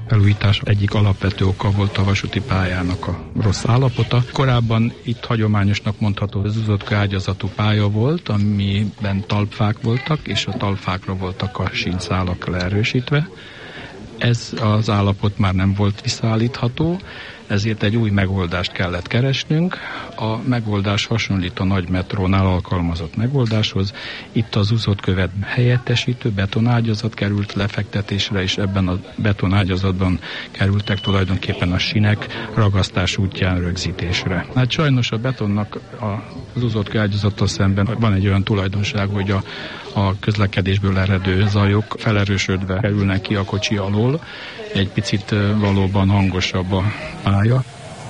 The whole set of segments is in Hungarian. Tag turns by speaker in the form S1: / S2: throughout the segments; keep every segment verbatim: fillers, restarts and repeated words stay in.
S1: felújítás egyik alapvető oka volt a vasúti pályának a rossz állapota. Korábban itt hagyományosnak mondható, az uzotka ágyazatú pálya volt, amiben talpfák voltak, és a talpfákra voltak a sínszálak leerősítve. Ez az állapot már nem volt visszaállítható, ezért egy új megoldást kellett keresnünk. A megoldás hasonlít a nagy metrónál alkalmazott megoldáshoz. Itt az úszottkövet helyettesítő betonágyazat került lefektetésre, és ebben a betonágyazatban kerültek tulajdonképpen a sinek ragasztás útján rögzítésre. Hát sajnos a betonnak az úszottkövágyazattal szemben van egy olyan tulajdonság, hogy a, a közlekedésből eredő zajok felerősödve kerülnek ki a kocsi alól. Egy picit valóban hangosabb a pálya.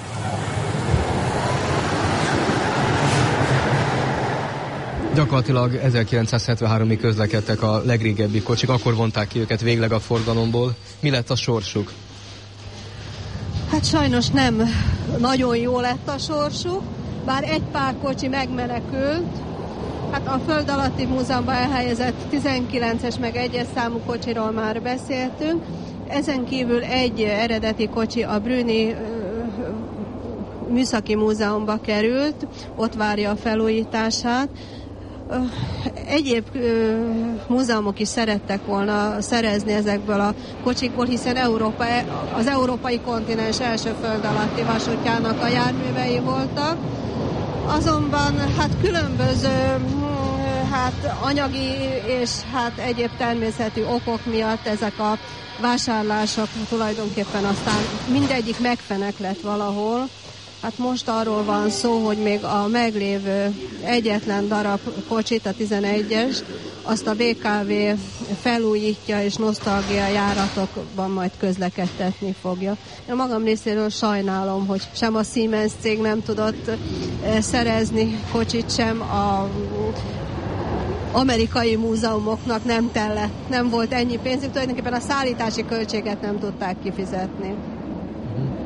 S2: Gyakorlatilag ezerkilencszázhetvenháromig közlekedtek a legrégebbi kocsik, akkor vonták ki őket végleg a forgalomból. Mi lett a sorsuk?
S3: Hát sajnos nem nagyon jó lett a sorsuk, bár egy pár kocsi megmenekült. Hát a Föld alatti múzeumban elhelyezett tizenkilences meg egyes számú kocsiról már beszéltünk. Ezen kívül egy eredeti kocsi a Brünni Műszaki Múzeumba került, ott várja a felújítását. Egyéb múzeumok is szerettek volna szerezni ezekből a kocsikból, hiszen Európa, az európai kontinens első föld alatti vasútjának a járművei voltak. Azonban hát különböző hát anyagi és hát egyéb természeti okok miatt ezek a vásárlások tulajdonképpen aztán mindegyik megfeneklett valahol. Hát most arról van szó, hogy még a meglévő egyetlen darab kocsit, a tizenegyes, azt a bé ká vé felújítja és nosztalgia járatokban majd közlekedtetni fogja. Én magam részéről sajnálom, hogy sem a Siemens cég nem tudott szerezni kocsit, sem a amerikai múzeumoknak nem tellett, nem volt ennyi pénzük, tulajdonképpen a szállítási költséget nem tudták kifizetni.